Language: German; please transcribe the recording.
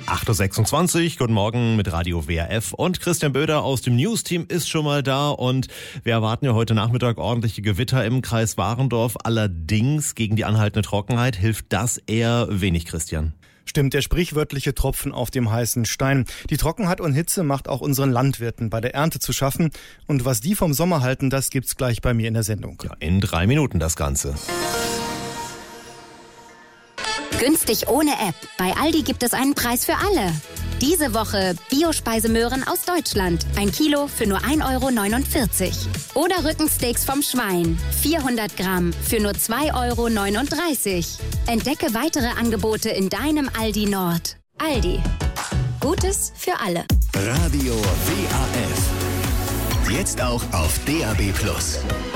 8.26 Uhr, guten Morgen mit Radio WRF und Christian Böder aus dem News-Team ist schon mal da und wir erwarten ja heute Nachmittag ordentliche Gewitter im Kreis Warendorf. Allerdings gegen die anhaltende Trockenheit hilft das eher wenig, Christian. Stimmt, der sprichwörtliche Tropfen auf dem heißen Stein. Die Trockenheit und Hitze macht auch unseren Landwirten bei der Ernte zu schaffen. Und was die vom Sommer halten, das gibt's gleich bei mir in der Sendung. Ja, in 3 Minuten das Ganze. Günstig ohne App. Bei Aldi gibt es einen Preis für alle. Diese Woche Biospeisemöhren aus Deutschland. 1 Kilo für nur 1,49 €. Oder Rückensteaks vom Schwein. 400 Gramm für nur 2,39 €. Entdecke weitere Angebote in deinem Aldi Nord. Aldi. Gutes für alle. Radio WRF. Jetzt auch auf DAB+.